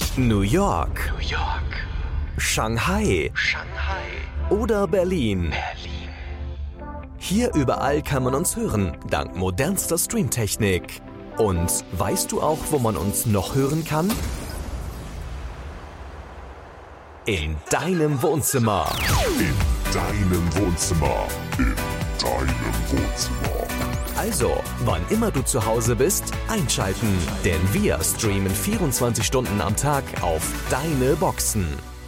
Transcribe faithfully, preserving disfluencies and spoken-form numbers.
New York, New York, Shanghai, Shanghai, oder Berlin. Berlin. Hier überall kann man uns hören, dank modernster Streamtechnik. Und weißt du auch, wo man uns noch hören kann? In deinem Wohnzimmer. In deinem Wohnzimmer. In deinem Wohnzimmer. Also, wann immer du zu Hause bist, einschalten. Denn wir streamen vierundzwanzig Stunden am Tag auf deine Boxen.